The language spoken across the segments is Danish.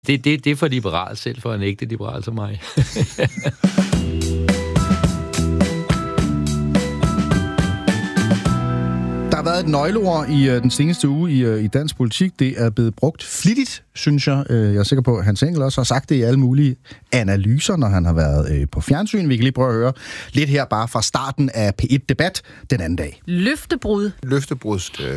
Det er for liberalt, selv for en ægte liberal som mig. Der har været et nøgleord i den seneste uge i dansk politik. Det er blevet brugt flittigt, synes jeg. Jeg er sikker på, at Hans Engel også har sagt det i alle mulige analyser, når han har været på fjernsyn. Vi kan lige prøve at høre lidt her bare fra starten af P1-debat den anden dag. Løftebrud. Løftebrud.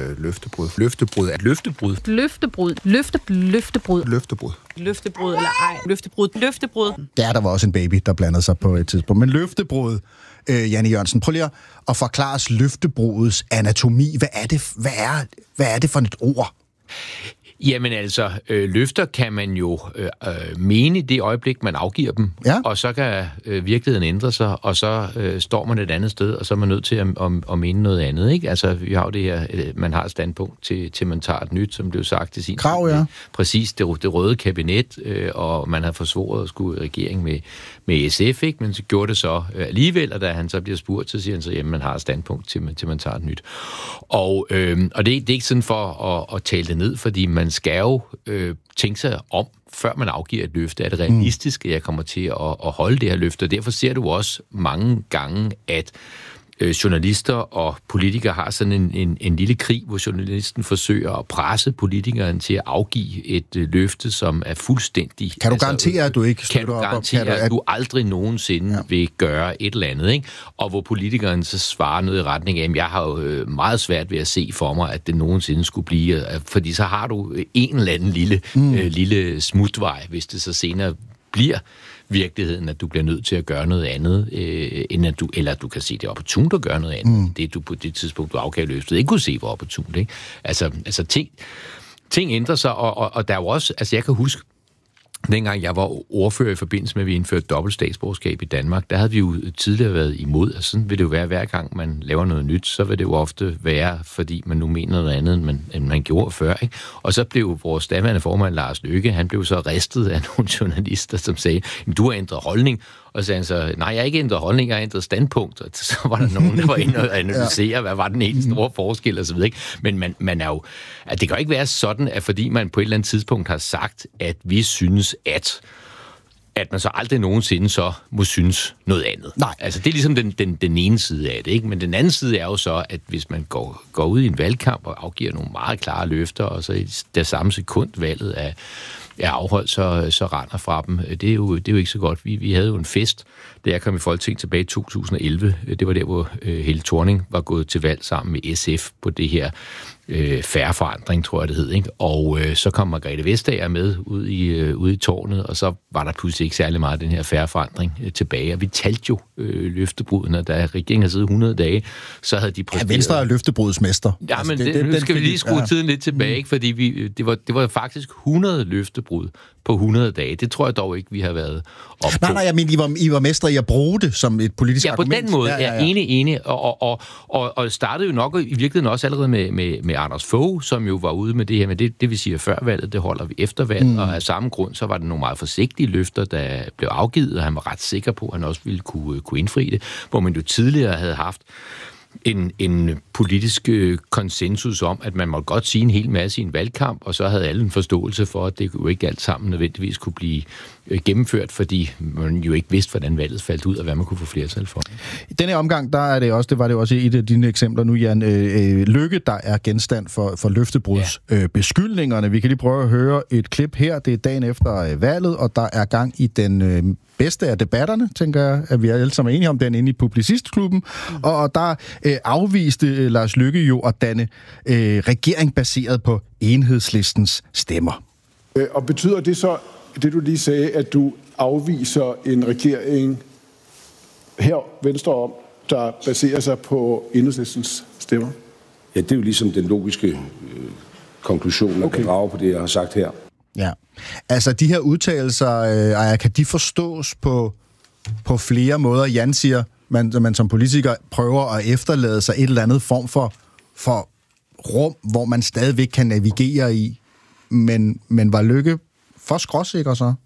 Løftebrud eller ej. Løftebrud. Ja, der var også en baby, der blandede sig på et tidspunkt. Men løftebrud, Janne Jørgensen, prøv lige at forklare os løftebrudets anatomi. Hvad er det for et ord? Jamen altså, løfter kan man jo mene i det øjeblik, man afgiver dem, ja. Og så kan virkeligheden ændre sig, og så står man et andet sted, og så er man nødt til at mene noget andet, ikke? Altså, vi har jo det her, man har et standpunkt til man tager et nyt, som blev sagt til sin krav, ja. Præcis, det røde kabinet, og man havde forsvoret at skulle i regering med SF, ikke? Men så gjorde det så alligevel, og da han så bliver spurgt, så siger han så, jamen, man har et standpunkt til man tager et nyt. Og det er ikke sådan for at tale det ned, fordi man skal jo tænke sig om, før man afgiver et løfte. Er det realistisk, at jeg kommer til at holde det her løfte? Og derfor ser du også mange gange, at journalister og politikere har sådan en lille krig, hvor journalisten forsøger at presse politikeren til at afgive et løfte, som er fuldstændig... Kan du garantere, at du ikke slutter op? Kan du garantere, at du aldrig nogensinde vil gøre et eller andet, ikke? Og hvor politikeren så svarer noget i retning af, jeg har jo meget svært ved at se for mig, at det nogensinde skulle blive... Fordi så har du en eller anden lille smutvej, hvis det så senere bliver virkeligheden, at du bliver nødt til at gøre noget andet, end at du kan se, det er opportunt at gøre noget andet. Det du på det tidspunkt, du afgav løftet, ikke kunne se, hvor opportunt, ikke? Altså ting ændrer sig, og der er jo også, altså jeg kan huske, dengang jeg var ordfører i forbindelse med, at vi indførte dobbelt statsborgerskab i Danmark, der havde vi jo tidligere været imod, og sådan vil det jo være, hver gang man laver noget nyt, så vil det jo ofte være, fordi man nu mener noget andet, end man gjorde før, ikke? Og så blev vores daværende formand, Lars Løkke, han blev så ristet af nogle journalister, som sagde, du har ændret holdning, og så sagde han så, nej, jeg har ikke ændret holdning, jeg har ændret standpunkt, og så var der nogen, der var inde og analysere, hvad var den helt store forskel, og så videre, ikke? Men man er jo, at det kan jo ikke være sådan, at fordi man på et eller andet tidspunkt har sagt, at vi synes, at man så aldrig nogensinde så må synes noget andet. Nej. Altså, det er ligesom den ene side af det, ikke? Men den anden side er jo så, at hvis man går ud i en valgkamp og afgiver nogle meget klare løfter, og så i det samme sekund valget er afholdt, så render fra dem. Det er jo ikke så godt. Vi havde jo en fest, da jeg kom i Folketing tilbage i 2011. Det var der, hvor Helle Thorning var gået til valg sammen med SF på det her Fair Forandring, tror jeg det hed, ikke? Og så kom Margrethe Vestager med ud i tårnet, og så var der pludselig ikke særlig meget af den her Fair Forandring tilbage. Og vi talte jo løftebrudene, da regeringen havde siddet 100 dage, så havde de præsteret... Ja, Venstre er løftebrudsmester. Ja, men nu skal vi lige skrue tiden lidt tilbage, ikke? Fordi det var faktisk 100 løftebrud på 100 dage. Det tror jeg dog ikke, vi har været op på. Nej, jeg mener, I var mestre i at bruge det som et politisk argument. Ja, på den måde. Ja. Enig. Og startede jo nok i virkeligheden også allerede med Anders Fogh, som jo var ude med det her, men det vil sige, at før valget, det holder vi efter valget, og af samme grund, så var det nogle meget forsigtige løfter, der blev afgivet, og han var ret sikker på, at han også ville kunne indfri det, hvor man jo tidligere havde haft en politisk konsensus om, at man måtte godt sige en hel masse i en valgkamp, og så havde alle en forståelse for, at det jo ikke alt sammen nødvendigvis kunne blive gennemført, fordi man jo ikke vidste, hvordan valget faldt ud, og hvad man kunne få flertal for. I denne omgang, der er det også, det var det også i et af dine eksempler nu, Jan, Løkke, der er genstand for løftebrudsbeskyldningerne. Vi kan lige prøve at høre et klip her. Det er dagen efter valget, og der er gang i den bedste af debatterne, tænker jeg, at vi alle sammen er enige om, den inde i Publicistklubben. Og der afviste Lars Løkke jo at danne regering baseret på Enhedslistens stemmer. Og betyder det så, det du lige sagde, at du afviser en regering her venstre om, der baserer sig på Enhedslistens stemmer? Ja, det er jo ligesom den logiske konklusion, man kan drage på det, jeg har sagt her. Ja, altså de her udtalelser, kan de forstås på flere måder? Jan siger, man som politiker prøver at efterlade sig et eller andet form for rum, hvor man stadigvæk kan navigere i, men var Løkke for skråsikker så?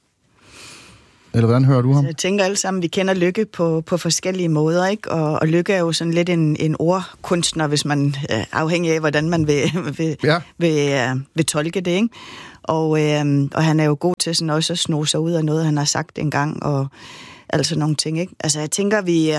Eller hvordan hører du ham? Jeg tænker alle sammen, vi kender Løkke på forskellige måder, ikke? Og Løkke er jo sådan lidt en ordkunstner, hvis man afhængig af, hvordan man vil tolke det, ikke? Og han er jo god til sådan også at sno sig ud af noget, han har sagt engang, og altså nogle ting, ikke? Altså, jeg tænker,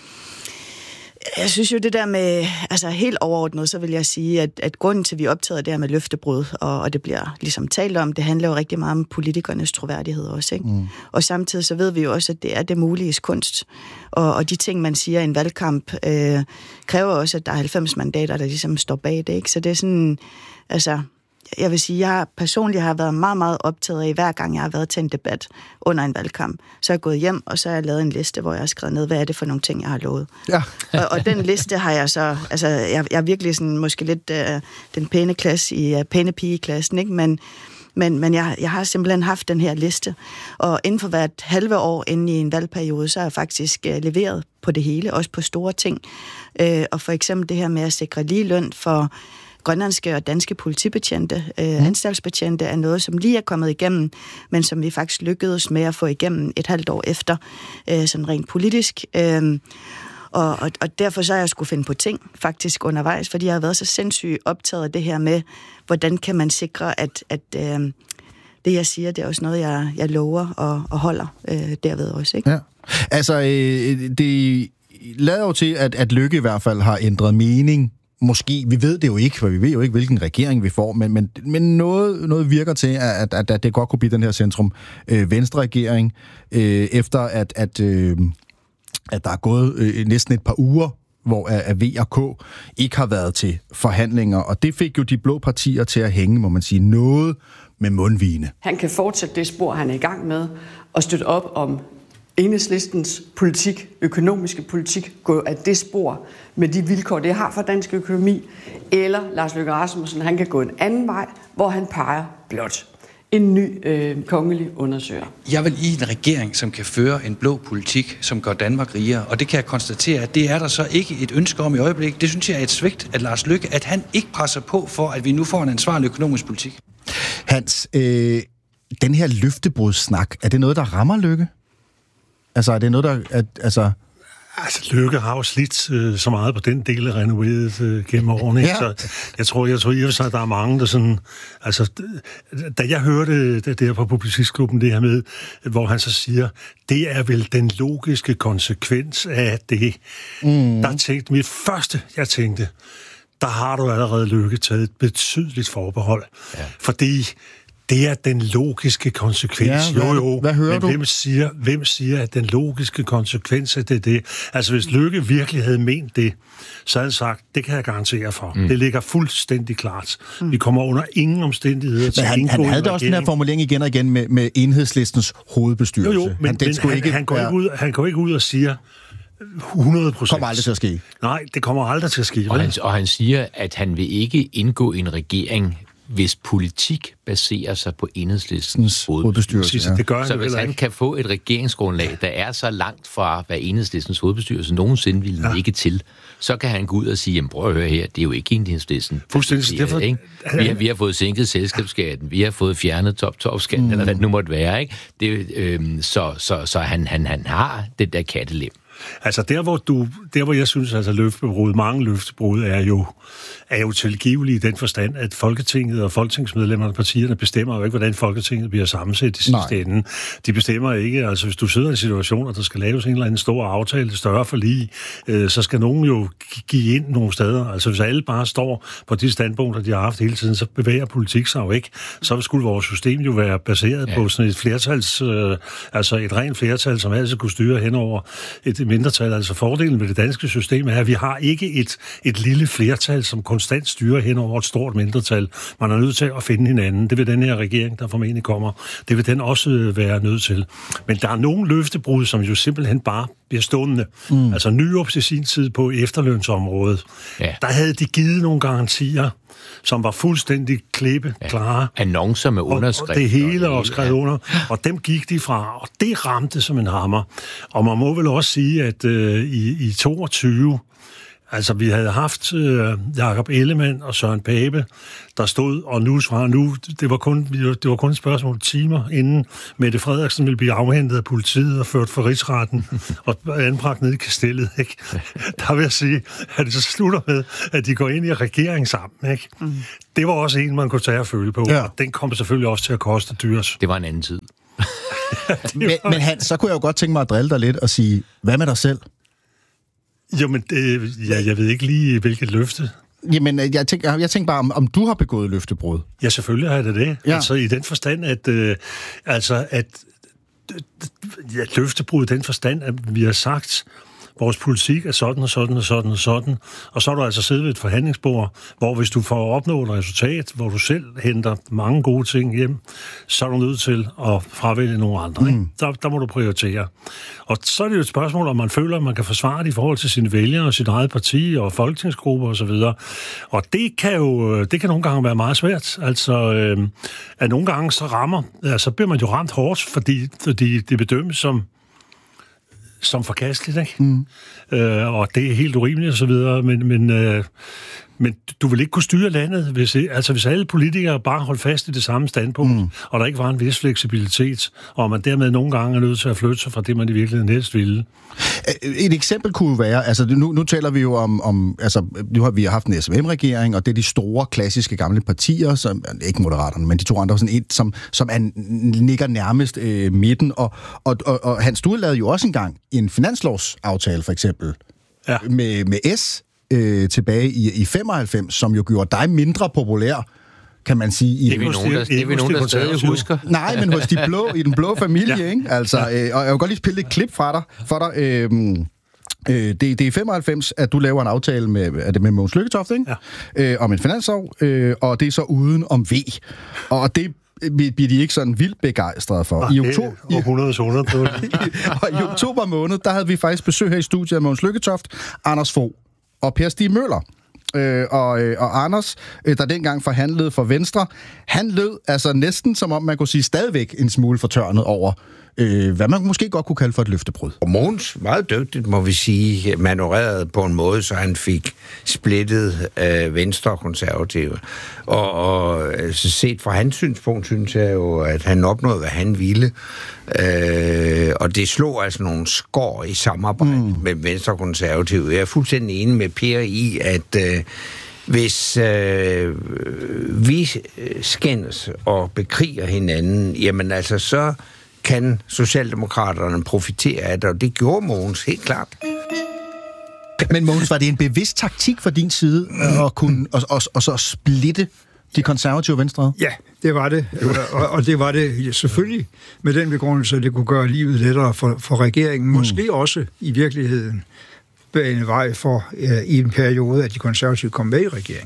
jeg synes jo det der med, altså helt overordnet, så vil jeg sige, at grunden til, at vi optager det her med løftebrud, og det bliver ligesom talt om, det handler jo rigtig meget om politikernes troværdighed også, ikke? Mm. Og samtidig så ved vi jo også, at det er det muliges kunst. Og de ting, man siger i en valgkamp, kræver også, at der er 90 mandater, der ligesom står bag det, ikke? Så det er sådan, altså... Jeg vil sige, jeg personligt har været meget, meget optaget af, hver gang jeg har været til en debat under en valgkamp. Så er jeg gået hjem, og så har jeg lavet en liste, hvor jeg har skrevet ned, hvad er det for nogle ting, jeg har lovet. Ja. og den liste har jeg så... Altså, jeg er virkelig sådan, måske lidt den pæne klasse i pæne pigeklassen, ikke? Men jeg har simpelthen haft den her liste. Og inden for hvert halve år inde i en valgperiode, så har jeg faktisk leveret på det hele, også på store ting. Og for eksempel det her med at sikre lige løn for... grønlandske og danske politibetjente, anstaltsbetjente, er noget, som lige er kommet igennem, men som vi faktisk lykkedes med at få igennem et halvt år efter, sådan rent politisk. Og derfor så har jeg skulle finde på ting faktisk undervejs, fordi jeg har været så sindssygt optaget af det her med, hvordan kan man sikre, at det, jeg siger, det er også noget, jeg lover og holder derved også, ikke? Ja. Altså, det lader jo til, at Løkke i hvert fald har ændret mening. Måske, vi ved det jo ikke, for vi ved jo ikke, hvilken regering vi får, men noget virker til, at det godt kunne blive den her centrum-venstre-regering, efter at der er gået næsten et par uger, hvor V og K ikke har været til forhandlinger, og det fik jo de blå partier til at hænge, må man sige, noget med mundvigene. Han kan fortsætte det spor, han er i gang med, og støtte op om Enhedslistens politik, økonomiske politik, gå af det spor med de vilkår, det har for dansk økonomi, eller Lars Løkke Rasmussen, han kan gå en anden vej, hvor han peger blot en ny kongelig undersøger. Jeg vil i en regering, som kan føre en blå politik, som gør Danmark rigere, og det kan jeg konstatere, at det er der så ikke et ønske om i øjeblikket. Det synes jeg er et svigt af Lars Løkke, at han ikke presser på for, at vi nu får en ansvarlig økonomisk politik. Hans, den her løftebrudsnak, er det noget, der rammer Løkke? Altså, er det noget, der... Altså, Løkke har jo slidt så meget på den del af renoveret gennem årene. Ja. Så jeg tror i og for sig, at der er mange, der sådan... Altså, da jeg hørte det der på Publicistklubben, det her med, hvor han så siger, det er vel den logiske konsekvens af det. Der tænkte mit første, jeg tænkte, der har du allerede, Løkke, taget et betydeligt forbehold. Ja. Fordi... Det er den logiske konsekvens. Ja, hvad hører du? Hvem siger, at den logiske konsekvens er det? Altså, hvis Løkke virkelig havde ment det, så havde han sagt, det kan jeg garantere for. Det ligger fuldstændig klart. Vi kommer under ingen omstændigheder til at indgå. Han havde da også den her formulering igen og igen med Enhedslistens hovedbestyrelse. Jo, men han går ikke ud og siger 100%. Kommer aldrig til at ske. Nej, det kommer aldrig til at ske. Og han siger, at han vil ikke indgå i en regering, hvis politik baserer sig på Enhedslistens hovedbestyrelse. Ja. Det gør han så hvis han kan få et regeringsgrundlag, der er så langt fra, hvad Enhedslistens hovedbestyrelse nogensinde ville ligge til, så kan han gå ud og sige, jamen prøv at høre her, det er jo ikke Enhedslisten. Fuldstændig. Derfor... Vi har fået sænket selskabsskatten, vi har fået fjernet top-skatten, eller hvad det nu måtte være, ikke? Det, så han har det der kattelem. Altså der hvor jeg synes, altså mange løftebrud er jo tilgivelige i den forstand, at Folketinget og folketingsmedlemmerne og partierne bestemmer jo ikke, hvordan Folketinget bliver sammensat i sidste ende. De bestemmer ikke, altså hvis du sidder i en situation, og der skal laves en eller anden stor aftale, større forlig, så skal nogen jo give ind nogle steder. Altså hvis alle bare står på de standpunkter, de har haft hele tiden, så bevæger politik sig jo ikke. Så skulle vores system jo være baseret på sådan et flertals, altså et rent flertal, som altid kunne styre hen over et mindretal. Altså fordelen ved det danske system er, at vi har ikke et lille flertal, som konstant styrer hen over et stort mindretal. Man er nødt til at finde hinanden. Det vil den her regering, der formentlig kommer, det vil den også være nødt til. Men der er nogle løftebrud, som jo simpelthen bare bliver stående. Altså Nyrup til sin tid på efterlønsområdet. Ja. Der havde de givet nogle garantier, som var fuldstændig klare. Annoncer med underskrift. Og det hele og skrevet under. Og dem gik de fra, og det ramte som en hammer. Og man må vel også sige, at i 22 Altså, vi havde haft Jakob Ellemann og Søren Pape, der stod, og nu det var kun et spørgsmål timer, inden Mette Frederiksen ville blive afhentet af politiet og ført for rigsretten og anbragt ned i kastellet, ikke? Der vil jeg sige, at det så slutter med, at de går ind i regering sammen, ikke? Det var også en, man kunne tage og føle på, og den kom selvfølgelig også til at koste dyrs. Det var en anden tid. men Hans, så kunne jeg jo godt tænke mig at drille dig lidt og sige, hvad med dig selv? Jo, men jeg ved ikke lige, hvilket løfte. Jamen, jeg tænker bare, om du har begået løftebrud. Ja, selvfølgelig har jeg det. Ja. Altså, i den forstand, at løftebrud i den forstand, at vi har sagt, vores politik er sådan og sådan og sådan og sådan, og så har du altså siddet ved et forhandlingsbord, hvor hvis du får opnået et resultat, hvor du selv henter mange gode ting hjem, så er du nødt til at fravælge nogle andre. Ikke? Der må du prioritere. Og så er det jo et spørgsmål, om man føler, at man kan forsvare det i forhold til sine vælgere og sit eget parti og folketingsgrupper osv. Og det kan nogle gange være meget svært. Altså, at nogle gange så bliver man jo ramt hårdt, fordi det bedømmes som forkasteligt, ikke? Og det er helt urimeligt og så videre, men du vil ikke kunne styre landet, hvis alle politikere bare holdt fast i det samme standpunkt, og der ikke var en vis fleksibilitet, og man dermed nogle gange er nødt til at flytte sig fra det, man i virkeligheden helst ville. Et eksempel kunne være, altså nu taler vi jo om altså nu har vi haft en SVM-regering, og det er de store, klassiske gamle partier, som ikke Moderaterne, men de to andre, sådan et, som ligger nærmest midten, og Hans, du lavede jo også engang en finanslovsaftale, for eksempel, med S, tilbage i 95, som jo gjorde dig mindre populær, kan man sige. Det er vi nogen, der stadig husker. Nej, men hos i den blå familie, ikke? Altså, og jeg vil godt lige spille et klip for dig. Det er i 95, at du laver en aftale med Mogens Lykketoft, ikke? Ja. Om en finanslov, og det er så uden om V. Og det bliver de ikke sådan vildt begejstrede for. I oktober måned, der havde vi faktisk besøg her i studiet af Mogens Lykketoft, Anders Fogh og Per Stig Møller. Og Anders, der dengang forhandlede for Venstre, han lød altså næsten, som om man kunne sige, stadigvæk en smule fortørnet over, hvad man måske godt kunne kalde for et løftebrud. Og Mogens, meget dygtigt, må vi sige, manøvrerede på en måde, så han fik splittet Venstre og Konservative. Og set fra hans synspunkt, synes jeg jo, at han opnåede, hvad han ville. Og det slog altså nogle skår i samarbejde med Venstre og Konservative. Jeg er fuldstændig enig med Per i, at hvis vi skændes og bekriger hinanden, jamen altså så kan Socialdemokraterne profitere af det, og det gjorde Mogens helt klart. Men Mogens, var det en bevidst taktik fra din side at kunne og så splitte de konservative venstre? Ja, det var det. Og det var det selvfølgelig med den begrundelse, at det kunne gøre livet lettere for regeringen. Måske også i virkeligheden bane vej for i en periode, at de konservative kom med i regeringen.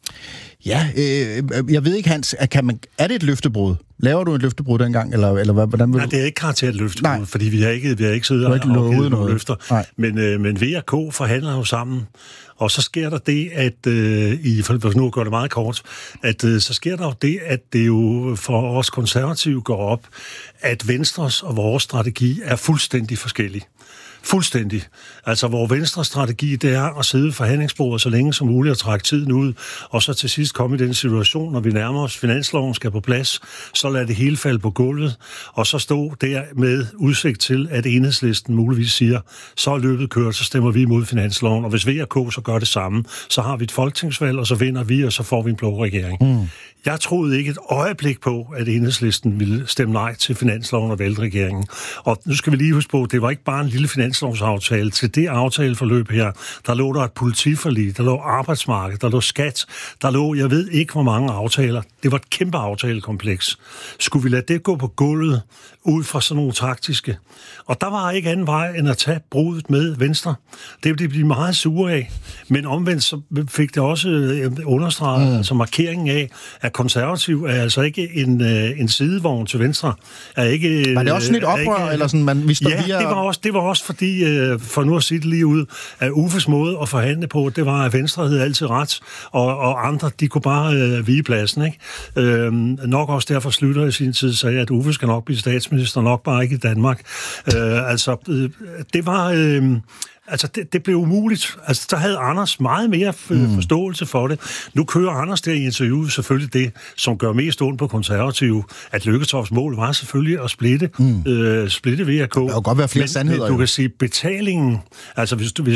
Ja, jeg ved ikke, Hans, er det et løftebrud? Laver du et løftebrud dengang, eller hvordan vil du? Nej, det er ikke karakter et løftebrud, fordi vi har ikke siddet og givet nogle løfter. Men V og K forhandler jo sammen, og så sker der det, at for nu gør det meget kort, at så sker der jo det, at det jo for os konservative går op, at Venstres og vores strategi er fuldstændig forskellig. Fuldstændig. Altså, hvor Venstres strategi, det er at sidde ved forhandlingsbordet så længe som muligt og trække tiden ud, og så til sidst komme i den situation, når vi nærmer os finansloven skal på plads, så lad det hele falde på gulvet, og så stå der med udsigt til, at Enhedslisten muligvis siger, så er løbet kørt, så stemmer vi imod finansloven, og hvis V og K så gør det samme, så har vi et folketingsvalg, og så vinder vi, og så får vi en blå regering. Jeg troede ikke et øjeblik på, at Enhedslisten ville stemme nej til finansloven og vælte regeringen. Og nu skal vi lige huske på, det var ikke bare en lille finanslovsaftale. Til det aftaleforløb her, der lå der et politiforlig, der lå arbejdsmarked, der lå skat, der lå, jeg ved ikke hvor mange aftaler. Det var et kæmpe aftalekompleks. Skulle vi lade det gå på gulvet ud fra sådan nogle taktiske? Og der var ikke anden vej end at tage brudet med Venstre. Det ville de blive meget sure af. Men omvendt så fik det også understreget, altså markeringen af, at konservativ er altså ikke en sidevogn til Venstre. Er ikke, var det også sådan et oprør, eller sådan, vi står via? Det var også fordi, for nu at sige det lige ud, at Uffes måde at forhandle på, det var, at Venstre havde altid ret, og andre, de kunne bare vige pladsen, ikke? Nok også derfor Slytter i sin tid sagde, at Uffe skal nok blive statsminister, nok bare ikke i Danmark. Det var... Altså, det blev umuligt. Altså, der havde Anders meget mere forståelse for det. Nu kører Anders der i interviewet selvfølgelig det, som gør mest ondt på konservative, at Lykketofts mål var selvfølgelig at splitte VK. Der kan godt være flere sandheder. Men du kan sige, betalingen, altså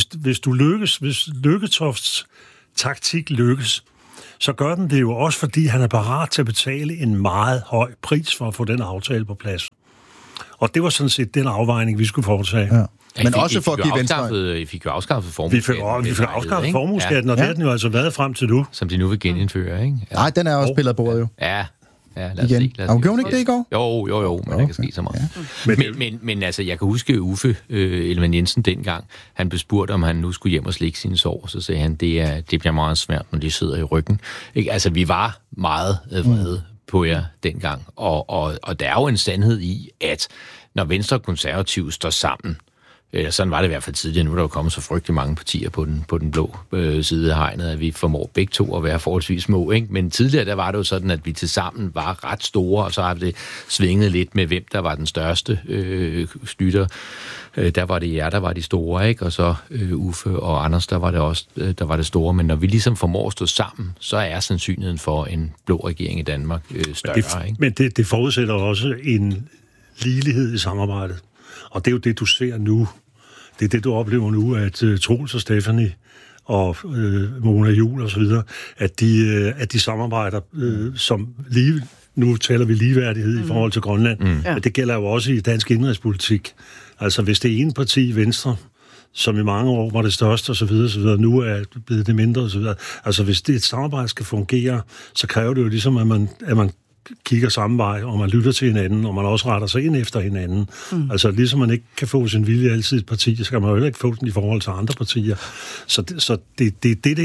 hvis Lykketofts taktik lykkes, så gør den det jo også, fordi han er parat til at betale en meget høj pris for at få den aftale på plads. Og det var sådan set den afvejning, vi skulle foretage. Ja. Men også for at give Venstre... I fik jo afskaffet formueskatten. Vi fik afskaffet formueskatten, og det har den jo altså været frem til nu. Som de nu vil genindføre, ikke? Nej, den er også spillet bordet jo. Ja, lad os se. Og gjorde hun ikke det i går? Jo, men der kan ske så meget. Ja. Men altså, jeg kan huske Uffe Ellemann-Jensen dengang, han blev spurgt, om han nu skulle hjem og slikke sine sår, så sagde han, det bliver meget svært, når de sidder i ryggen. Ikke? Altså, vi var meget vrede på jer dengang, og der er jo en sandhed i, at når Venstre og Konservative står sammen, sådan var det i hvert fald tidligere, nu er der jo kommet så frygtelig mange partier på den blå side af hegnet, at vi formår begge to at være forholdsvis små, ikke? Men tidligere, der var det jo sådan, at vi tilsammen var ret store, og så har vi det svinget lidt med, hvem der var den største Schlüter. Der var det jer, der var de store, ikke? Og så Uffe og Anders, der var det også, der var det store. Men når vi ligesom formår at stå sammen, så er sandsynligheden for en blå regering i Danmark større, ikke? Men det forudsætter også en ligelighed i samarbejdet. Og det er jo det, du ser nu. Det er det, du oplever nu, at Troels og Stephanie og Mona Juhl og så videre, at de samarbejder som lige. Nu taler vi ligeværdighed i forhold til Grønland, men det gælder jo også i dansk indrigspolitik. Altså hvis det ene parti, Venstre, som i mange år var det største og så videre, nu er det blevet det mindre og så videre. Altså hvis det et samarbejde skal fungere, så kræver det jo ligesom, at man kigger samme vej, og man lytter til hinanden, og man også retter sig ind efter hinanden. Altså, ligesom man ikke kan få sin vilje altid i et parti, så kan man jo heller ikke få den i forhold til andre partier. Så det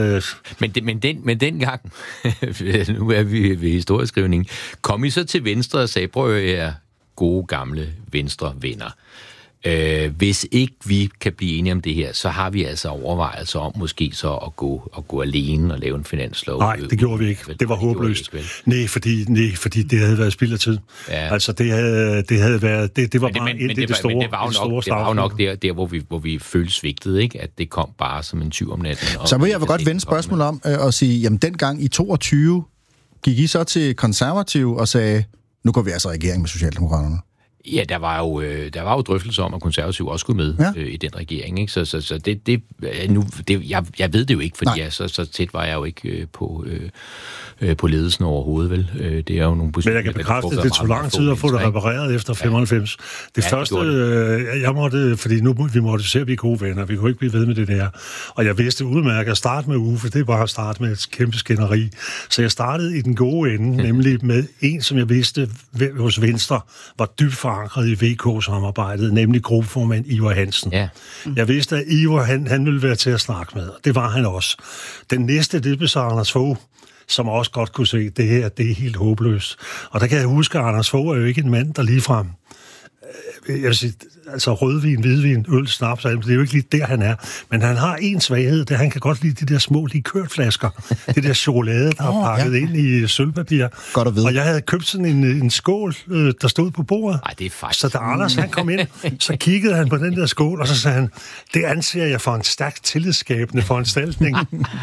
er... Men dengang, nu er vi ved historieskrivning, kom I så til Venstre og sagde, prøv at høre, gode gamle Venstre-venner. Hvis ikke vi kan blive enige om det her, så har vi altså overvejelser om måske så at gå alene og lave en finanslov. Nej, det gjorde vi ikke. Det var håbløst. Nej, fordi det havde været spild af tid. Ja. Altså det havde været det var bare det store. Men det var jo nok der hvor vi følte svigtet, ikke? At det kom bare som en tyv om natten. Så vil jeg godt vende spørgsmål om og sige, jamen dengang i 22 gik I så til Konservative og sagde, nu går vi altså i regering med Socialdemokraterne. Ja, der var jo drøftelser om, at Konservative også skulle med i den regering, ikke? Så jeg ved det jo ikke, fordi så tæt var jeg jo ikke på ledelsen overhovedet, vel? Det er jo nogle Men jeg kan bekræfte, at det tog lang tid at få det repareret efter 95. Det første, jeg måtte, fordi vi måtte se, at vi er gode venner, vi kunne ikke blive ved med det der. Og jeg vidste udmærket at starte med Uffe, det er bare at starte med et kæmpe skænderi. Så jeg startede i den gode ende, nemlig med en, som jeg vidste hos Venstre, var dybt forankret i VK-samarbejdet, nemlig gruppeformand Ivar Hansen. Ja. Jeg vidste, at Ivar, han ville være til at snakke med, det var han også. Den næste, det blev så Anders Fogh, som også godt kunne se, at det her, det er helt håbløst. Og der kan jeg huske, at Anders Fogh er jo ikke en mand, der ligefrem jeg vil sige, altså rødvin, hvidvin, øl, snaps, det er jo ikke lige der, han er. Men han har en svaghed, det han kan godt lide de der små likørflasker. Det der chokolade, der er pakket ind i sølvpapir. Godt at vide. Og jeg havde købt sådan en skål, der stod på bordet. Ej, det er faktisk... Så da Anders han kom ind, så kiggede han på den der skål, og så sagde han, det anser jeg for en stærkt tillidsskabende foranstaltning.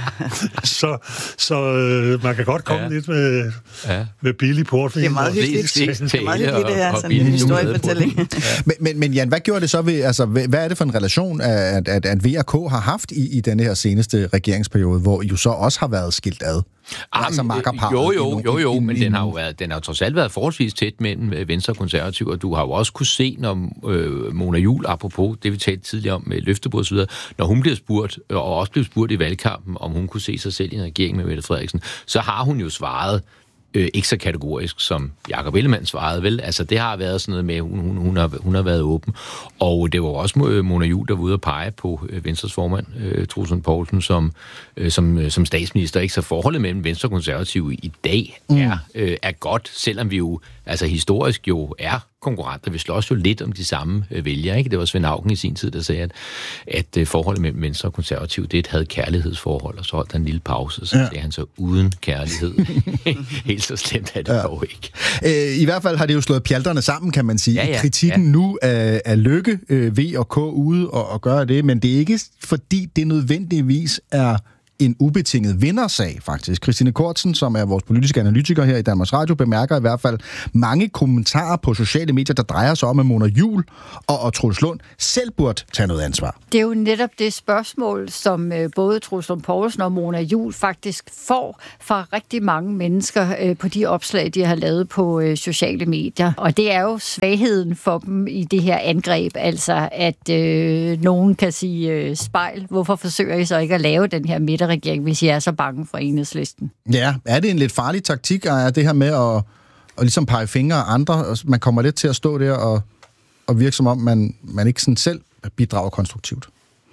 så man kan godt komme lidt med billig portvin. Det er meget hyggeligt. Det er meget hyggeligt, det her, sådan en historiefortælling. Men Jan, hvad gjorde det så ved, altså, hvad er det for en relation, at VK har haft i denne her seneste regeringsperiode, hvor I jo så også har været skilt ad? Altså Jo, men den har jo trods alt været forholdsvis tæt mellem Venstre og Konservative, og du har jo også kunne se, når Mona Juhl, apropos det vi talte tidligere om med løftebrud og så videre, når hun bliver spurgt, og også blev spurgt i valgkampen, om hun kunne se sig selv i en regering med Mette Frederiksen, så har hun jo svaret ikke så kategorisk, som Jakob Ellemann svarede, vel? Altså, det har været sådan noget med, hun har været åben. Og det var også Mona Juhl, der var ude at pege på Venstres formand, Troels Lund Poulsen, som statsminister. Ikke? Så forholdet mellem Venstre og Konservative i dag er godt, selvom vi jo altså historisk jo er konkurrenter. Vi slås jo lidt om de samme vælgere, ikke? Det var Svend Auken i sin tid, der sagde, at forholdet mellem Venstre og Konservativ, det er et had-kærlighedsforhold, og så holdt han en lille pause, og så sagde han så uden kærlighed. Helt så slemt er det dog ikke. I hvert fald har det jo slået pjalterne sammen, kan man sige. Ja. Kritikken nu af Løkke, V og K ude og gøre det, men det er ikke fordi det nødvendigvis er en ubetinget vindersag, faktisk. Christine Kortsen, som er vores politiske analytiker her i Danmarks Radio, bemærker i hvert fald mange kommentarer på sociale medier, der drejer sig om, at Mona Juul og Troels Lund selv burde tage noget ansvar. Det er jo netop det spørgsmål, som både Troels Lund Poulsen og Mona Juul faktisk får fra rigtig mange mennesker på de opslag, de har lavet på sociale medier. Og det er jo svagheden for dem i det her angreb, altså at nogen kan sige spejl, hvorfor forsøger I så ikke at lave den her midterregering, hvis I er så bange for Enhedslisten? Ja, er det en lidt farlig taktik, er det her med at ligesom pege fingre af andre? Man kommer lidt til at stå der og virke som om, man ikke sådan selv bidrager konstruktivt.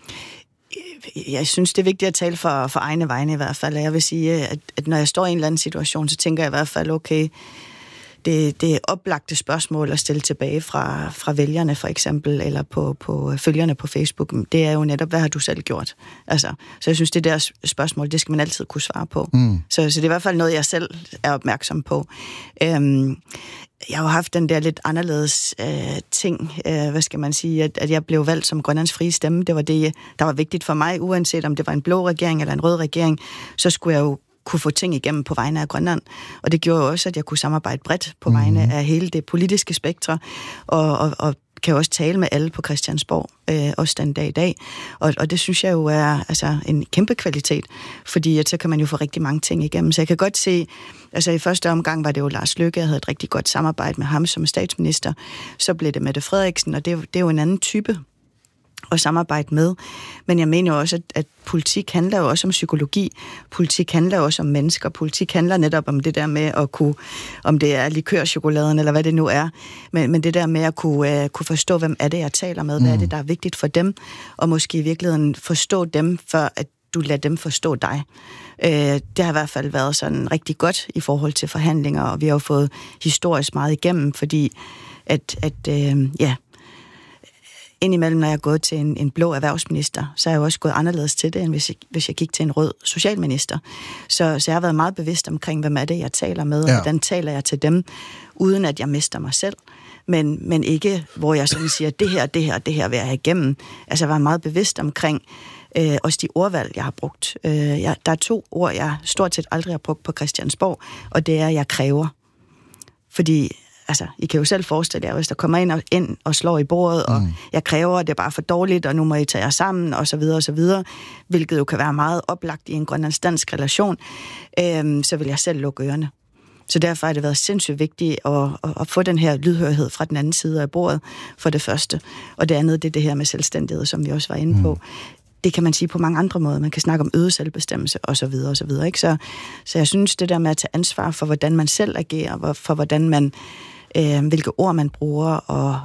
Jeg synes, det er vigtigt at tale for egne vegne i hvert fald. Jeg vil sige, at når jeg står i en eller anden situation, så tænker jeg i hvert fald, okay, det er oplagte spørgsmål at stille tilbage fra vælgerne for eksempel, eller på følgerne på Facebook. Det er jo netop, hvad har du selv gjort? Altså, så jeg synes, det der spørgsmål, det skal man altid kunne svare på. Så det er i hvert fald noget, jeg selv er opmærksom på. Jeg har jo haft den der lidt anderledes ting, hvad skal man sige, at jeg blev valgt som Grønlands frie stemme. Det var det, der var vigtigt for mig, uanset om det var en blå regering eller en rød regering, så skulle jeg jo kunne få ting igennem på vegne af Grønland. Og det gjorde jo også, at jeg kunne samarbejde bredt på vegne af hele det politiske spektre, og kan også tale med alle på Christiansborg, også den dag i dag. Og det synes jeg jo er altså en kæmpe kvalitet, fordi så kan man jo få rigtig mange ting igennem. Så jeg kan godt se, altså i første omgang var det jo Lars Løkke, jeg havde et rigtig godt samarbejde med ham som statsminister. Så blev det Mette Frederiksen, og det er jo en anden type at samarbejde med. Men jeg mener jo også, at politik handler jo også om psykologi. Politik handler jo også om mennesker. Politik handler netop om det der med at kunne, om det er likørchokoladen eller hvad det nu er, men det der med at kunne forstå, hvem er det, jeg taler med, hvad er det, der er vigtigt for dem, og måske i virkeligheden forstå dem, før at du lader dem forstå dig. Det har i hvert fald været sådan rigtig godt i forhold til forhandlinger, og vi har jo fået historisk meget igennem, fordi indimellem, når jeg er gået til en blå erhvervsminister, så er jeg jo også gået anderledes til det, end hvis jeg gik til en rød socialminister. Så jeg har været meget bevidst omkring, hvem er det, jeg taler med, og hvordan taler jeg til dem, uden at jeg mister mig selv. Men ikke, hvor jeg sådan siger, det her vil jeg have igennem. Altså, jeg var meget bevidst omkring også de ordvalg, jeg har brugt. Der er 2 ord, jeg stort set aldrig har brugt på Christiansborg, og det er, jeg kræver. Fordi altså, I kan jo selv forestille jer, hvis der kommer ind og slår i bordet, og jeg kræver, det er bare for dårligt, og nu må I tage jer sammen, og så videre, hvilket jo kan være meget oplagt i en grønlandsk-dansk relation, så vil jeg selv lukke ørerne. Så derfor har det været sindssygt vigtigt at få den her lydhørhed fra den anden side af bordet, for det første. Og det andet, det er det her med selvstændighed, som vi også var inde på. Det kan man sige på mange andre måder. Man kan snakke om øget selvbestemmelse, og så videre, ikke? Så jeg synes, det der med at tage ansvar for, hvordan man selv agerer, for hvordan man hvilke ord man bruger, og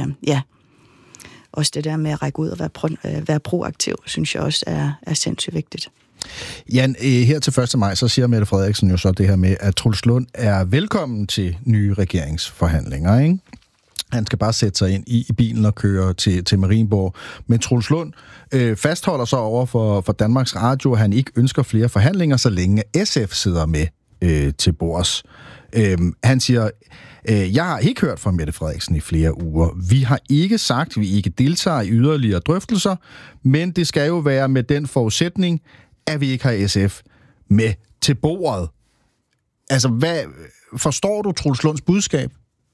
også det der med at række ud og være proaktiv, synes jeg også er sindssygt vigtigt. Jan, her til 1. maj, så siger Mette Frederiksen jo så det her med, at Troels Lund er velkommen til nye regeringsforhandlinger, ikke? Han skal bare sætte sig ind i bilen og køre til Marienborg. Men Troels Lund fastholder så over for Danmarks Radio, at han ikke ønsker flere forhandlinger, så længe SF sidder med til bords. Han siger, jeg har ikke hørt fra Mette Frederiksen i flere uger. Vi har ikke sagt, at vi ikke deltager i yderligere drøftelser, men det skal jo være med den forudsætning, at vi ikke har SF med til bordet. Altså, forstår du Troels Lunds budskab?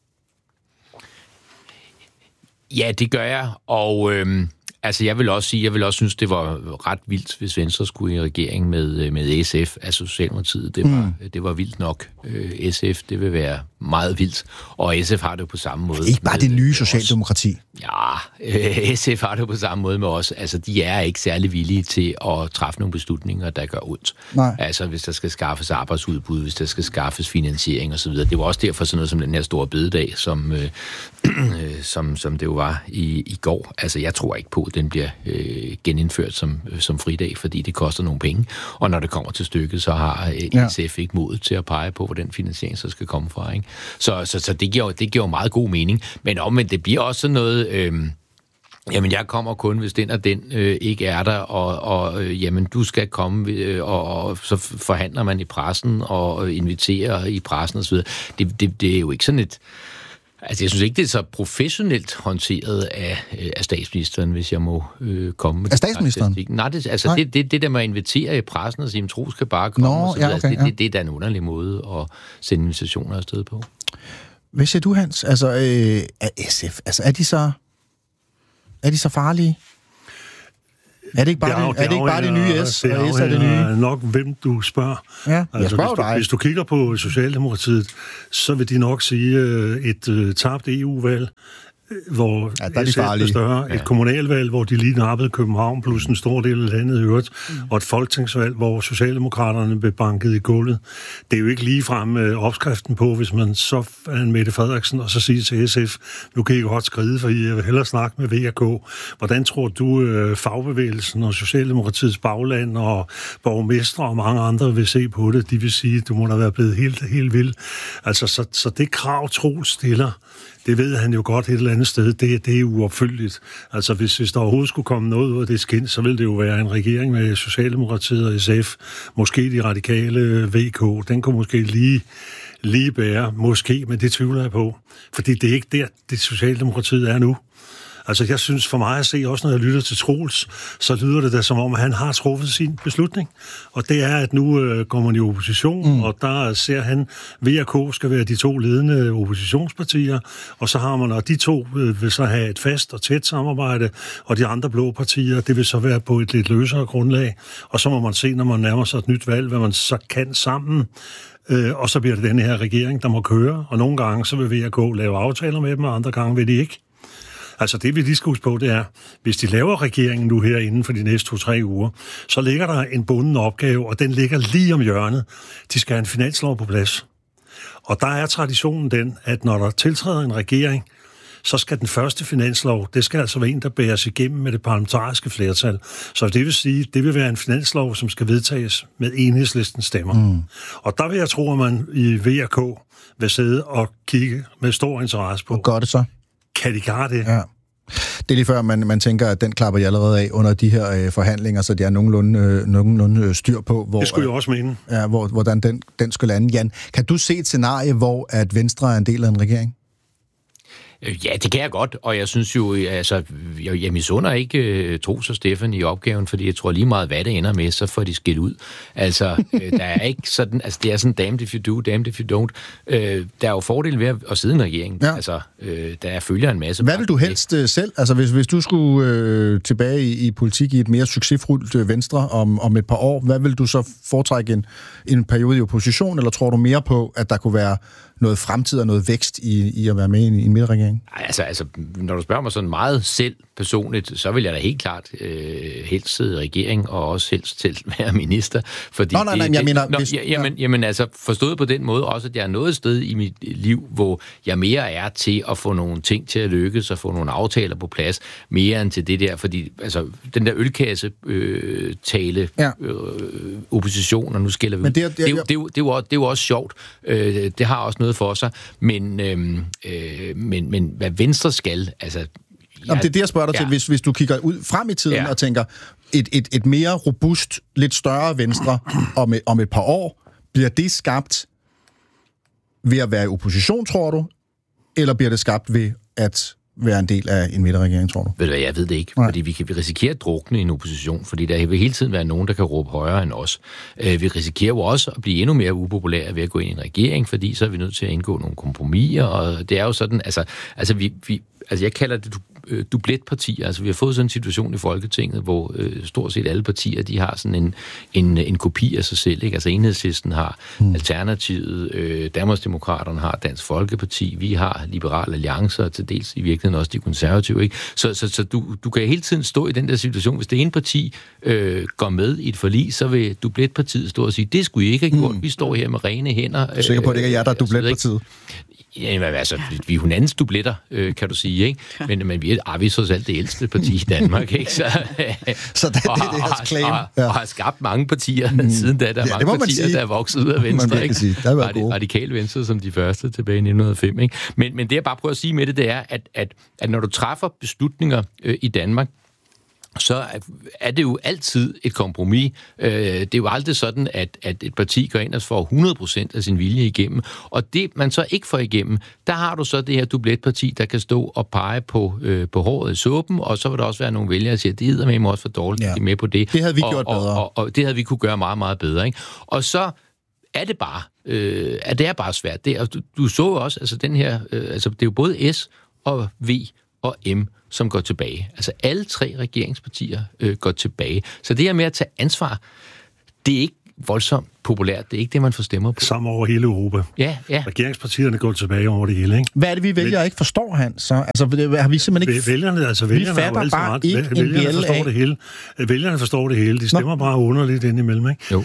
Ja, det gør jeg, og altså jeg vil også synes, det var ret vildt, hvis Venstre skulle i regering med SF, altså Socialdemokratiet. Det var vildt nok. SF, det vil være meget vildt, og SF har det på samme måde. Ikke bare det nye socialdemokrati. Ja, SF har det på samme måde med os. Altså, de er ikke særlig villige til at træffe nogle beslutninger, der gør ondt. Nej. Altså, hvis der skal skaffes arbejdsudbud, hvis der skal skaffes finansiering osv. Det var også derfor sådan noget som den her store bededag, som det jo var i går. Altså, jeg tror ikke på den bliver genindført som fridag, fordi det koster nogle penge. Og når det kommer til stykket, så har SF ikke modet til at pege på, hvor den finansiering så skal komme fra. Ikke? Så det giver jo meget god mening. Men omvendt, det bliver også sådan noget... Jamen, jeg kommer kun, hvis den og den ikke er der, og jamen, du skal komme, og så forhandler man i pressen, og inviterer i pressen osv. Det er jo ikke sådan et... Altså, jeg synes ikke, det er så professionelt håndteret af statsministeren, hvis jeg må komme med... Af statsministeren? Nej, det der med at invitere i pressen og sige, at tro skal bare komme, og så videre. Det er da en underlig måde at sende invitationer afsted på. Hvad siger du, Hans? Altså, SF, altså, er de så farlige? Er det ikke bare det nye S, og S er det nye? Nok, hvem du spørger. Ja, jeg spørger dig. Hvis du kigger på Socialdemokratiet, så vil de nok sige et tabt EU-valg, hvor SF er større, et kommunalvalg, hvor de lige nappede København, plus en stor del af landet i øvrigt, og et folketingsvalg, hvor Socialdemokraterne blev banket i gulvet. Det er jo ikke ligefrem opskriften på, hvis man så er en Mette Frederiksen, og så siger til SF, nu kan I godt skride, for jeg vil hellere snakke med VK. Hvordan tror du, fagbevægelsen og Socialdemokratiets bagland og borgmestre og mange andre vil se på det? De vil sige, du må da være blevet helt vild. Altså, så det krav, Troels stiller, det ved han jo godt et eller andet sted. Det er uopfyldeligt. Altså, hvis der overhovedet skulle komme noget ud af det skind, så ville det jo være en regering med Socialdemokratiet og SF. Måske de radikale VK. Den kunne måske lige bære. Måske, men det tvivler jeg på. Fordi det er ikke der, det Socialdemokratiet er nu. Altså, jeg synes for mig at se, også når jeg lytter til Troels, så lyder det da som om, at han har truffet sin beslutning. Og det er, at nu går man i opposition, og der ser han, VK skal være de to ledende oppositionspartier, og så har man, og de to vil så have et fast og tæt samarbejde, og de andre blå partier, det vil så være på et lidt løsere grundlag. Og så må man se, når man nærmer sig et nyt valg, hvad man så kan sammen. Og så bliver det denne her regering, der må køre, og nogle gange så vil VK lave aftaler med dem, og andre gange vil de ikke. Altså det, vi lige skal huske på, det er, hvis de laver regeringen nu her inden for de næste 2-3 uger, så ligger der en bunden opgave, og den ligger lige om hjørnet. De skal have en finanslov på plads. Og der er traditionen den, at når der tiltræder en regering, så skal den første finanslov, det skal altså være en, der bæres igennem med det parlamentariske flertal. Så det vil sige, det vil være en finanslov, som skal vedtages med Enhedslistens stemmer. Og der vil jeg tro, at man i VK vil sidde og kigge med stor interesse på. Hvor gør det så? Kan de klare det? Ja. Det er lige før, man tænker, at den klapper jeg allerede af under de her forhandlinger, så det er nogenlunde styr på, hvor, det skulle jeg også mene. Ja, hvordan den skulle lande. Jan, kan du se et scenarie, hvor at Venstre er en del af en regering? Ja, det kan jeg godt, og jeg synes jo, altså, jeg misunder ikke Troels og Stefan i opgaven, fordi jeg tror lige meget, hvad det ender med, så får de skilt ud. Altså, der er ikke sådan, altså det er sådan, damned if you do, damned if you don't. Der er jo fordel ved at sidde i en regering. Ja. Altså, der følger en masse. Hvad vil du helst selv? Altså, hvis du skulle tilbage i politik i et mere succesfuldt Venstre om et par år, hvad vil du så foretrække en periode i opposition, eller tror du mere på, at der kunne være noget fremtid og noget vækst i at være med i en midterregering? Altså, når du spørger mig sådan meget selv personligt, så vil jeg da helt klart helst sidde i regering, og også helst til være minister. Fordi jamen, altså, forstået på den måde også, at jeg er nået et sted i mit liv, hvor jeg mere er til at få nogle ting til at lykkes, og få nogle aftaler på plads, mere end til det der, fordi altså, den der ølkasse opposition, og nu skælder vi ud, det er jo også sjovt. Det har også noget for sig, men hvad Venstre skal, altså... Jamen, det er det, jeg spørger dig til, hvis du kigger ud frem i tiden og tænker, et mere robust, lidt større Venstre om et par år, bliver det skabt ved at være i opposition, tror du, eller bliver det skabt ved at være en del af en midterregering, tror du? Ved du hvad, jeg ved det ikke, fordi vi risikerer at drukne i en opposition, fordi der vil hele tiden være nogen, der kan råbe højere end os. Vi risikerer jo også at blive endnu mere upopulære ved at gå ind i en regering, fordi så er vi nødt til at indgå nogle kompromiser, og det er jo sådan, altså jeg kalder det dubletpartier. Altså, vi har fået sådan en situation i Folketinget, hvor stort set alle partier, de har sådan en kopi af sig selv, ikke? Altså, Enhedslisten har Alternativet, Danmarksdemokraterne har Dansk Folkeparti, vi har Liberal Alliance, og til dels i virkeligheden også de konservative, ikke? Så du kan hele tiden stå i den der situation. Hvis det ene parti går med i et forlig, så vil dubletpartiet stå og sige, det skulle I ikke have gjort. Vi står her med rene hænder. Jeg er sikker på, at det ikke er jer, der er dubletpartiet. Ja, altså, vi er hinandens dubletter, kan du sige, ikke? Men vi vi er trods alt det ældste parti i Danmark, ikke? Så det er deres claim. Og har skabt mange partier siden da. Der er mange partier, der er vokset ud af Venstre, ikke? Radikale Venstre som de første tilbage i 1905, ikke? Men det, jeg bare prøver at sige med det er, at når du træffer beslutninger i Danmark, så er det jo altid et kompromis. Det er jo aldrig sådan, at et parti går ind og får 100% af sin vilje igennem. Og det, man så ikke får igennem, der har du så det her dubletparti, der kan stå og pege på håret i suppen, og så vil der også være nogle vælgere, der siger, det hedder med mig også for dårligt, de er med på det. Det havde vi gjort bedre. Og det havde vi kunne gøre meget, meget bedre, ikke? Og så er det bare, det er bare svært. Du så jo også, altså den her, det er jo både S og V og M, som går tilbage. Altså alle 3 regeringspartier går tilbage. Så det her med at tage ansvar, det er ikke voldsomt populært. Det er ikke det, man får stemmer på. Sammen over hele Europa. Ja. Regeringspartierne går tilbage over det hele, ikke? Hvad er det, vi vælger ikke forstår, Hans? Så altså, har vi simpelthen ikke... Vælgerne fatter bare ikke vælgerne forstår det hele. Vælgerne forstår det hele. De stemmer bare underligt indimellem, ikke? Jo.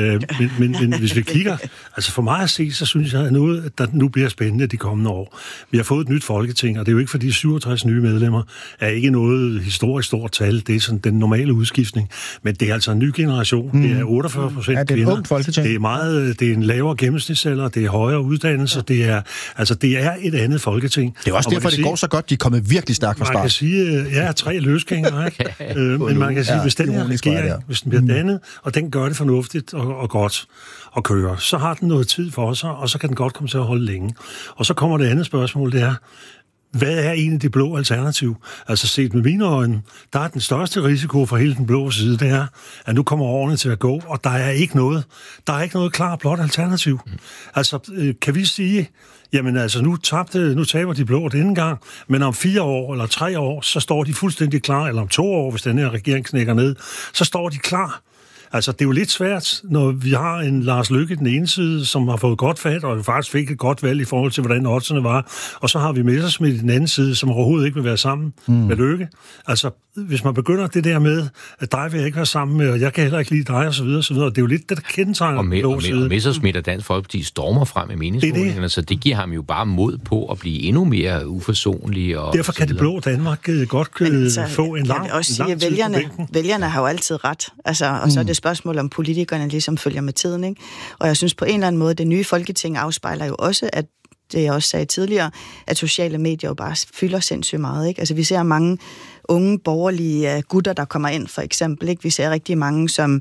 Men hvis vi kigger... Altså for mig at se, så synes jeg, at der nu bliver spændende de kommende år. Vi har fået et nyt folketing, og det er jo ikke fordi 67 nye medlemmer er ikke noget historisk stort tal. Det er sådan den normale udskiftning. Men det er altså en ny generation. Det er 48% det er kvinder. et ungt folketing. Det er en lavere gennemsnitsalder, det er højere uddannelse, det er et andet folketing. Det er også derfor, det går så godt, de er kommet virkelig stærkt fra start. Man kan sige, 3 løsgængere, ikke? Men man kan sige, hvis den her regering, hvis den bliver dannet, og den gør det fornuftigt og godt og kører, så har den noget tid for sig, og så kan den godt komme til at holde længe. Og så kommer det andet spørgsmål, det er, hvad er egentlig det blå alternativ? Altså set med mine øjne, der er den største risiko for hele den blå side, det er, at nu kommer årene til at gå, og der er ikke noget klart blåt alternativ. Altså, kan vi sige, jamen altså, nu taber de blå denne gang, men om 4 år eller 3 år, så står de fuldstændig klar, eller om 2 år, hvis den her regering knækker ned, så står de klar. Altså, det er jo lidt svært, når vi har en Lars Løkke den ene side, som har fået godt fat, og faktisk fik et godt valg i forhold til, hvordan oddsene var, og så har vi Messerschmidt den anden side, som overhovedet ikke vil være sammen med Løkke. Altså, hvis man begynder det der med, at dig vil jeg ikke være sammen med, og jeg kan heller ikke lide dig, og så videre, så videre. Det er jo lidt det, der kendetegner den blå side. Og Messerschmidt og Dansk Folkeparti stormer frem i meningsmålingerne, så det giver ham jo bare mod på at blive endnu mere uforsonlig. Og derfor kan det blå Danmark godt få en lang vælgerne har jo altid ret. Altså, og så er det spørgsmål, om politikerne ligesom følger med tiden, ikke? Og jeg synes på en eller anden måde, det nye Folketing afspejler jo også, at det jeg også sagde tidligere, at sociale medier jo bare fylder sindssygt meget, ikke? Altså vi ser mange unge borgerlige gutter, der kommer ind, for eksempel, ikke? Vi ser rigtig mange som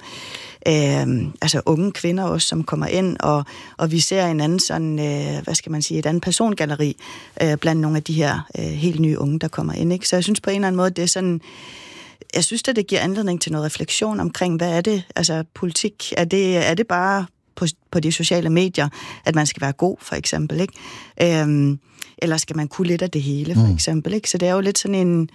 unge kvinder også, som kommer ind, og vi ser en anden sådan, et andet persongalleri blandt nogle af de her helt nye unge, der kommer ind, ikke? Så jeg synes på en eller anden måde, det er sådan, jeg synes, at det giver anledning til noget refleksion omkring, hvad er det? Altså politik, er det bare på de sociale medier, at man skal være god, for eksempel, ikke? Eller skal man kunne lidt af det hele, for eksempel, ikke? Så det er jo lidt sådan en...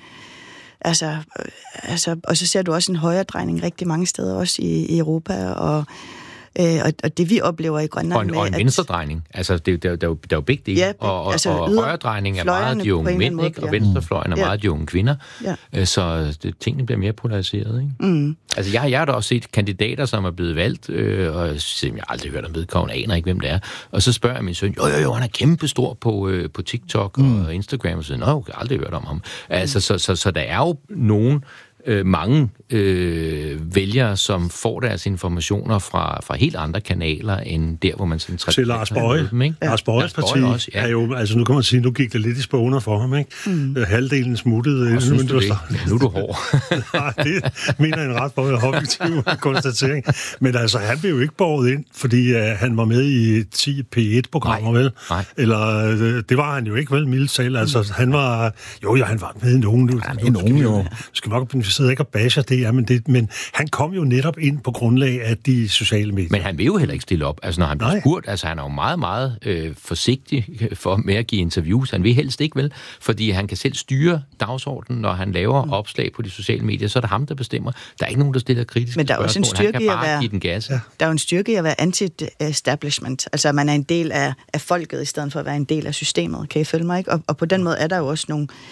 og så ser du også en højredrejning rigtig mange steder, også i Europa, og det vi oplever i Grønland... Og en venstredrejning. Altså, der er jo begge dele. Ja, og højredrejning er meget de unge mænd, ikke? Og venstrefløjen er meget de unge kvinder. Ja. Så tingene bliver mere polariseret, ikke? Mm. Altså, jeg har da også set kandidater, som er blevet valgt, og jeg har aldrig hørt om vedkommende, aner ikke, hvem det er. Og så spørger jeg min søn, jo, han er kæmpestor på TikTok og Instagram, og så jeg har aldrig hørt om ham. Altså, så der er jo mange vælgere, som får deres informationer fra helt andre kanaler, end der, hvor man sådan... Til Lars Boje. Lars Bojes parti også, er jo... Altså, nu kan man sige, nu gik det lidt i spåner for ham, ikke? Halvdelen smuttede... Nu er du hård. Nej, det mener en ret både objektiv konstatering. Men altså, han blev jo ikke båret ind, fordi han var med i 10 P1-programmer, vel? Nej. Eller, det var han jo ikke, vel, mildt talt. Altså, han var... Jo, han var med i nogen. Skal nok sidder ikke og basher det, men han kom jo netop ind på grundlag af de sociale medier. Men han vil jo heller ikke stille op. Altså, når han bliver spurgt, altså han er jo meget, meget forsigtig med at give interviews. Han vil helst ikke, vel? Fordi han kan selv styre dagsordenen, når han laver opslag på de sociale medier, så er det ham, der bestemmer. Der er ikke nogen, der stiller kritiske spørgsmål. Men der er også en styrke i at være... give den gas. Ja. Der er jo en styrke i at være anti-establishment. Altså, man er en del af folket, i stedet for at være en del af systemet. Kan I følge mig, ikke? Og på den måde er der jo også nogle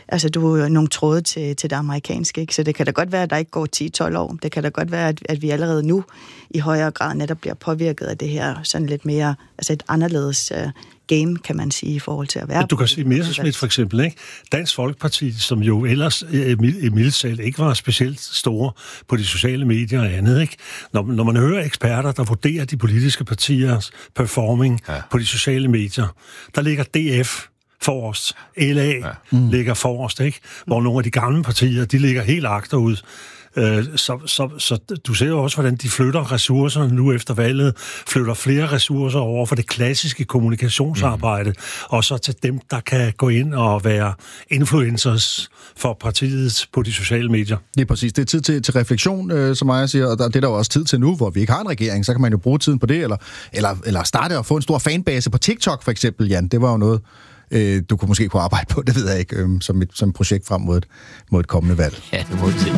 altså, du er nogle tråde til det amerikanske, ikke? Så det kan da godt være, at der ikke går 10-12 år. Det kan da godt være, at vi allerede nu i højere grad netop bliver påvirket af det her sådan lidt mere, altså et anderledes game, kan man sige, i forhold til at være... Du kan sige Messerschmidt for eksempel, ikke? Dansk Folkeparti, som jo ellers i mildt ikke var specielt store på de sociale medier og andet, ikke? Når man hører eksperter, der vurderer de politiske partiers performing på de sociale medier, der ligger DF forrest, LA ligger forrest, ikke? Hvor nogle af de gamle partier, de ligger helt agterud. Så du ser jo også, hvordan de flytter ressourcer nu efter valget, flytter flere ressourcer over for det klassiske kommunikationsarbejde, og så til dem, der kan gå ind og være influencers for partiet på de sociale medier. Det er præcis. Det er tid til refleksion, som jeg siger, og det er der jo også tid til nu, hvor vi ikke har en regering, så kan man jo bruge tiden på det, eller starte og få en stor fanbase på TikTok for eksempel, Jan. Det var jo noget, du kunne måske arbejde på, det ved jeg ikke, som et projekt frem mod et kommende valg. Ja, det må du se.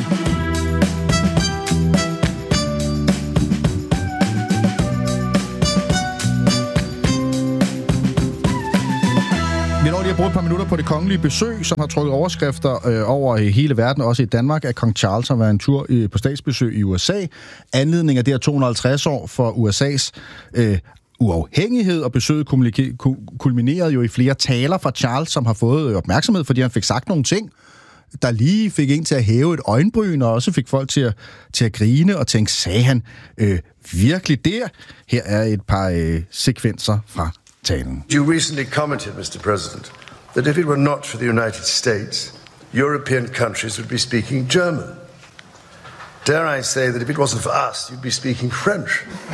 Vi når lige at bruge et par minutter på det kongelige besøg, som har trukket overskrifter over hele verden, også i Danmark, at kong Charles har været en tur på statsbesøg i USA. Anledning af det her 250 år for USA's uafhængighed, og besøget kulminerede jo i flere taler fra Charles, som har fået opmærksomhed, fordi han fik sagt nogle ting, der lige fik en til at hæve et øjenbryn, og også fik folk til at grine og tænke, sagde han virkelig der? Her er et par sekvenser fra talen. You recently commented, Mr. President, that if it were not for the United States, European countries would be speaking German. Dare I say that if it wasn't for us, you'd be speaking French.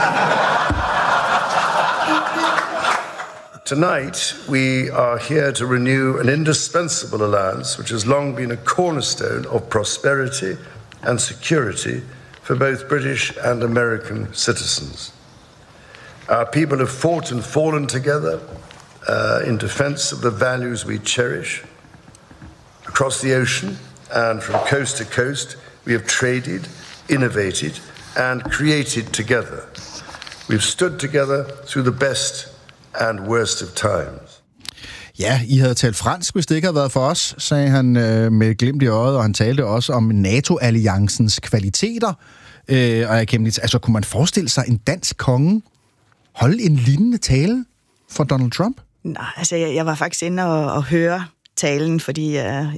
Tonight, we are here to renew an indispensable alliance which has long been a cornerstone of prosperity and security for both British and American citizens. Our people have fought and fallen together in defense of the values we cherish. Across the ocean and from coast to coast, we have traded, innovated, and created together. We've stood together through the best and worst of times. Ja, I havde talt fransk, hvis det ikke havde været for os, sagde han med glimt i øjet, og han talte også om NATO-alliancens kvaliteter. Og jeg kan altså, kunne man forestille sig en dansk konge holde en lignende tale for Donald Trump? Nej, altså jeg var faktisk inde og høre talen, fordi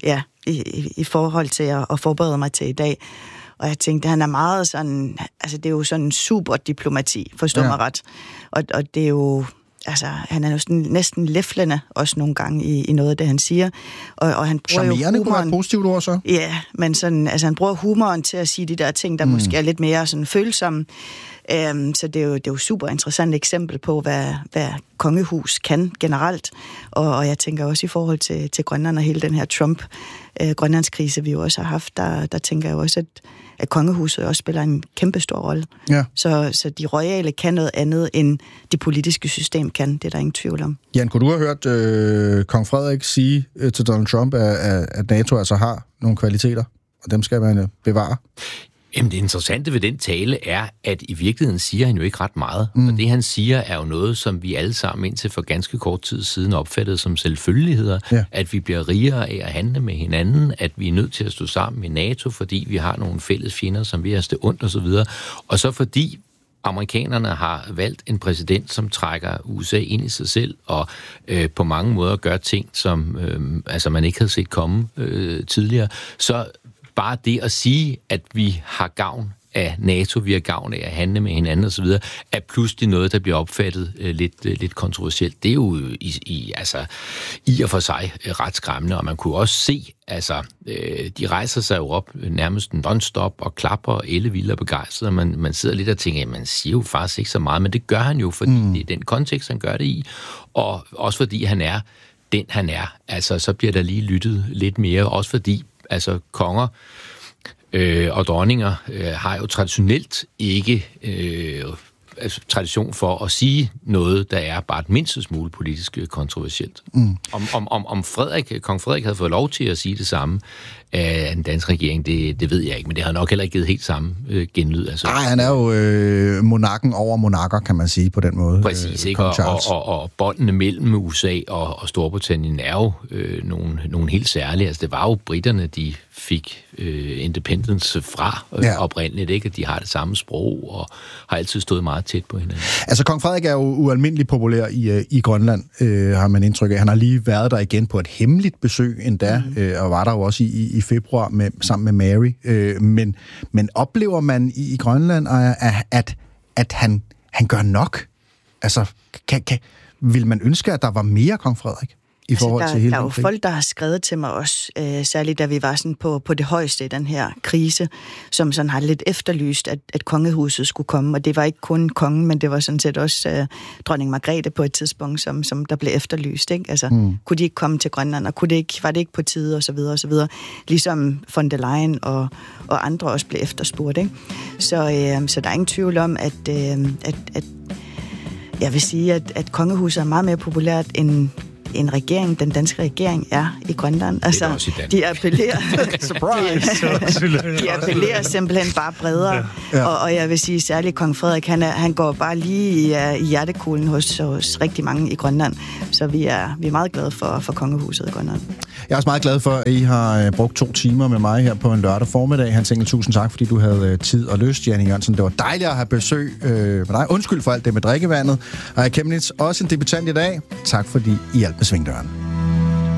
i forhold til at forberede mig til i dag, og jeg tænkte, han er meget sådan, altså det er jo sådan super diplomati, forstår mig ret, og det er jo, altså han er jo sådan næsten læflende også nogle gange i noget af det, han siger, og han bruger jo humoren. Kunne være et positivt ord så? Ja, men sådan, altså han bruger humoren til at sige de der ting, der måske er lidt mere sådan følsomme. Så det er jo super interessant eksempel på, hvad kongehus kan generelt. Og jeg tænker også i forhold til Grønland og hele den her Trump-Grønlandskrise, vi jo også har haft, der tænker jeg også, at kongehuset også spiller en kæmpe stor rolle. Ja. Så de royale kan noget andet, end det politiske system kan. Det er der ingen tvivl om. Jan, kunne du have hørt kong Frederik sige til Donald Trump, at NATO altså har nogle kvaliteter, og dem skal man bevare? Jamen, det interessante ved den tale er, at i virkeligheden siger han jo ikke ret meget. Og det, han siger, er jo noget, som vi alle sammen indtil for ganske kort tid siden opfattede som selvfølgeligheder. Ja. At vi bliver rigere af at handle med hinanden, at vi er nødt til at stå sammen med NATO, fordi vi har nogle fælles fjender, som vi har stået ondt og så videre. Og så fordi amerikanerne har valgt en præsident, som trækker USA ind i sig selv, og på mange måder gør ting, som man ikke havde set komme tidligere, så bare det at sige, at vi har gavn af NATO, vi har gavn af at handle med hinanden osv., er pludselig noget, der bliver opfattet lidt kontroversielt. Det er jo i og for sig ret skræmmende, og man kunne også se, de rejser sig jo op nærmest non-stop og klapper og ellevilde og begejstret, og man sidder lidt og tænker, at man siger jo faktisk ikke så meget, men det gør han jo, fordi det er den kontekst, han gør det i, og også fordi han er den, han er. Altså, så bliver der lige lyttet lidt mere, også fordi konger og dronninger har jo traditionelt ikke tradition for at sige noget, der er bare et mindste smule politisk kontroversielt. Om kong Frederik havde fået lov til at sige det samme af den danske regering, det ved jeg ikke, men det har nok heller ikke givet helt samme genlyd. Altså. Nej, han er jo monarken over monarker, kan man sige på den måde. Præcis, ikke? Og båndene mellem USA og Storbritannien er jo nogle helt særlige. Altså, det var jo britterne, de fik independence fra oprindeligt, ikke? De har det samme sprog og har altid stået meget tæt på hinanden. Altså, kong Frederik er jo ualmindeligt populær i Grønland, har man indtryk af. Han har lige været der igen på et hemmeligt besøg endda, og var der jo også i februar sammen med Mary. Men oplever man i Grønland, at han gør nok? Altså, vil man ønske, at der var mere kong Frederik? I forhold til hele der er jo folk, der har skrevet til mig også, særligt da vi var sådan på det højeste i den her krise, som sådan har lidt efterlyst, at kongehuset skulle komme. Og det var ikke kun kongen, men det var sådan set også dronning Margrethe på et tidspunkt, som der blev efterlyst. Ikke? Altså, kunne de ikke komme til Grønland, og var det ikke på tide, og så videre, og så videre. Ligesom von der Leyen og andre også blev efterspurgt. Ikke? Så der er ingen tvivl om, at jeg vil sige, at kongehuset er meget mere populært end en regering, den danske regering er i Grønland. Altså, de appellerer de appellerer simpelthen bare bredere. Ja. Og jeg vil sige, særligt kong Frederik, han går bare lige i hjertekuglen hos rigtig mange i Grønland. Så vi er meget glade for kongehuset i Grønland. Jeg er også meget glad for, at I har brugt 2 timer med mig her på en lørdag formiddag. Hans Engel, tusind tak, fordi du havde tid og lyst. Janne Jørgensen, det var dejligt at have besøg med dig. Undskyld for alt det med drikkevandet. Og Chemnitz, også en debutant i dag. Tak fordi I hjalp med svingdøren.